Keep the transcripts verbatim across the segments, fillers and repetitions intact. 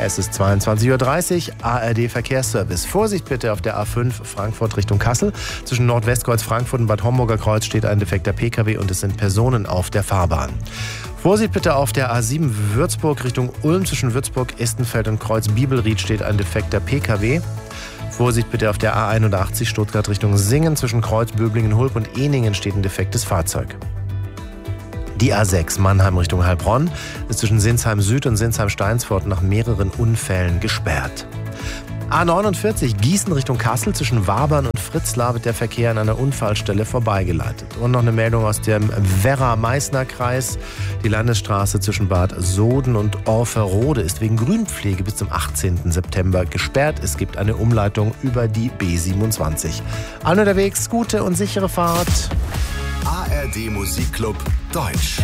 Es ist zweiundzwanzig Uhr dreißig, A R D Verkehrsservice. Vorsicht bitte auf der A fünf Frankfurt Richtung Kassel. Zwischen Nordwestkreuz Frankfurt und Bad Homburger Kreuz steht ein defekter P K W und es sind Personen auf der Fahrbahn. Vorsicht bitte auf der A sieben Würzburg Richtung Ulm. Zwischen Würzburg, Estenfeld und Kreuz Bibelried steht ein defekter P K W. Vorsicht bitte auf der A einundachtzig Stuttgart Richtung Singen. Zwischen Kreuz, Böblingen, Hulb und Ehningen steht ein defektes Fahrzeug. Die A sechs Mannheim Richtung Heilbronn ist zwischen Sinsheim Süd und Sinsheim Steinsfort nach mehreren Unfällen gesperrt. A neunundvierzig Gießen Richtung Kassel. Zwischen Wabern und Fritzlar wird der Verkehr an einer Unfallstelle vorbeigeleitet. Und noch eine Meldung aus dem Werra-Meißner-Kreis. Die Landesstraße zwischen Bad Soden und Orferode ist wegen Grünpflege bis zum achtzehnten September gesperrt. Es gibt eine Umleitung über die B siebenundzwanzig. Allen unterwegs, gute und sichere Fahrt. A R D Musikclub Deutsch.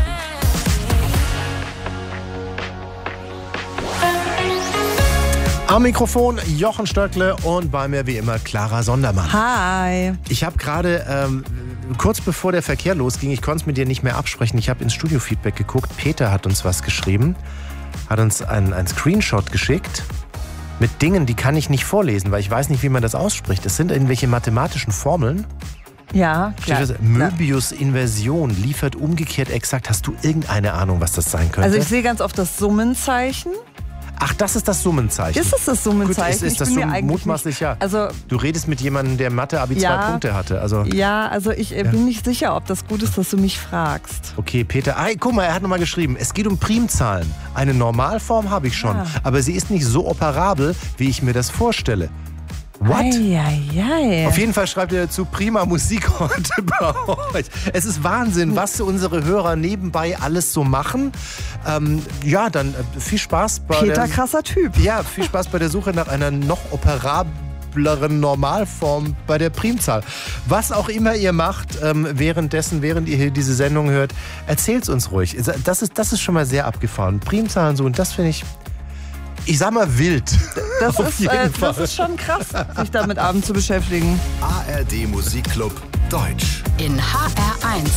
Am Mikrofon Jochen Stöckle und bei mir wie immer Clara Sondermann. Hi. Ich habe gerade, ähm, kurz bevor der Verkehr losging, ich konnte es mit dir nicht mehr absprechen, ich habe ins Studio-Feedback geguckt, Peter hat uns was geschrieben, hat uns einen, einen Screenshot geschickt mit Dingen, die kann ich nicht vorlesen, weil ich weiß nicht, wie man das ausspricht. Das sind irgendwelche mathematischen Formeln. Ja, klar. Möbius-Inversion liefert umgekehrt exakt. Hast du irgendeine Ahnung, was das sein könnte? Also ich sehe ganz oft das Summenzeichen. Ach, das ist das Summenzeichen. Ist es das Summenzeichen? Gut, ist, ist das so mutmaßlich, ja. Also, du redest mit jemandem, der Mathe-Abi ja, zwei Punkte hatte. Also, ja, also ich äh, ja. bin nicht sicher, ob das gut ist, dass du mich fragst. Okay, Peter. Ah, guck mal, er hat nochmal geschrieben, es geht um Primzahlen. Eine Normalform habe ich schon, ja. aber sie ist nicht so operabel, wie ich mir das vorstelle. What? Ei, ei, ei. Auf jeden Fall schreibt er dazu, prima Musik heute bei euch. Es ist Wahnsinn, was unsere Hörer nebenbei alles so machen. Ähm, ja, dann äh, viel Spaß bei Peter, der, krasser Typ. Ja, viel Spaß bei der Suche nach einer noch operableren Normalform bei der Primzahl. Was auch immer ihr macht, ähm, währenddessen, während ihr hier diese Sendung hört, erzählt's uns ruhig. Das ist, das ist schon mal sehr abgefahren. Primzahlen so, und das finde ich... Ich sag mal wild. Das ist, äh, das ist schon krass, sich damit abends zu beschäftigen. A R D Musikclub Deutsch. In H R eins